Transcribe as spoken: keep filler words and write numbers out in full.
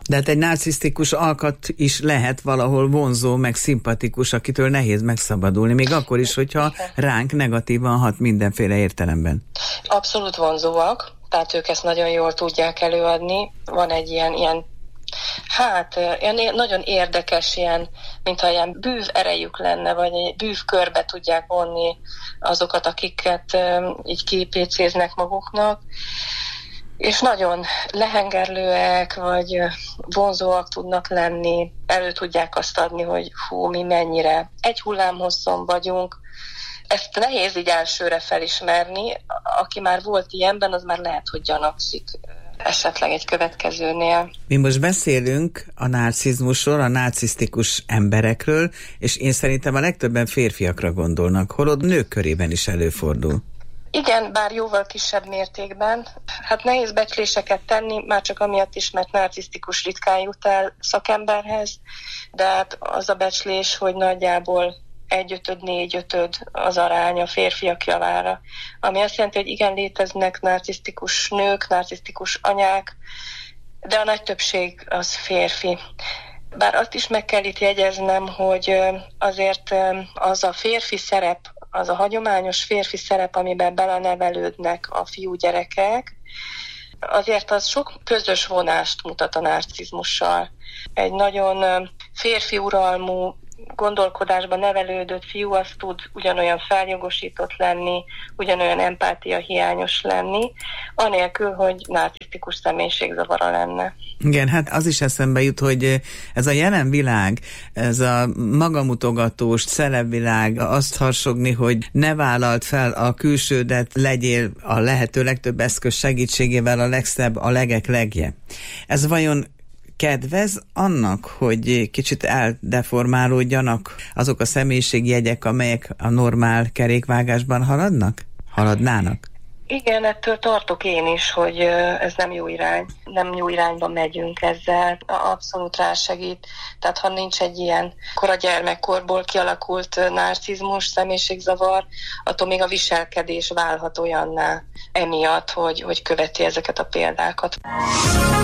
De hát egy narcisztikus alkat is lehet valahol vonzó, meg szimpatikus, akitől nehéz megszabadulni, még akkor is, hogyha ránk negatívan hat mindenféle értelemben. Abszolút vonzóak, tehát ők ezt nagyon jól tudják előadni. Van egy ilyen, ilyen hát ilyen nagyon érdekes, ilyen, mintha ilyen bűv erejük lenne, vagy egy bűv körbe tudják vonni azokat, akiket így kipécéznek maguknak. És nagyon lehengerlőek, vagy vonzóak tudnak lenni, elő tudják azt adni, hogy hú, mi mennyire egy hullámhosszon vagyunk. Ezt nehéz így elsőre felismerni. Aki már volt ilyenben, az már lehet, hogy gyanakszik esetleg egy következőnél. Mi most beszélünk a narcizmusról, a narcisztikus emberekről, és én szerintem a legtöbben férfiakra gondolnak, holott nők körében is előfordul. Igen, bár jóval kisebb mértékben. Hát nehéz becsléseket tenni, már csak amiatt is, mert narcisztikus ritkán jut el szakemberhez, de hát az a becslés, hogy nagyjából egyötöd, négyötöd az arány a férfiak javára. Ami azt jelenti, hogy igen, léteznek narcisztikus nők, narcisztikus anyák, de a nagy többség az férfi. Bár azt is meg kell itt jegyeznem, hogy azért az a férfi szerep, az a hagyományos férfi szerep, amiben belenevelődnek a fiúgyerekek, azért az sok közös vonást mutat a narcizmussal. Egy nagyon férfi uralmú gondolkodásban nevelődött fiú az tud ugyanolyan feljogosított lenni, ugyanolyan empátia hiányos lenni, anélkül, hogy narcisztikus személyiségzavara lenne. Igen, hát az is eszembe jut, hogy ez a jelen világ, ez a magamutogatós celebvilág, azt harsogni, hogy ne vállalt fel a külsődet, legyél a lehető legtöbb eszköz segítségével a legszebb, a legek legje. Ez vajon kedvez annak, hogy kicsit eldeformálódjanak azok a személyiségjegyek, amelyek a normál kerékvágásban haladnak? Haladnának? Igen, ettől tartok én is, hogy ez nem jó irány. Nem jó irányba megyünk ezzel. Abszolút rásegít. Tehát ha nincs egy ilyen kora gyermekkorból kialakult narcizmus, személyiségzavar, attól még a viselkedés válhat olyanná emiatt, hogy, hogy követi ezeket a példákat.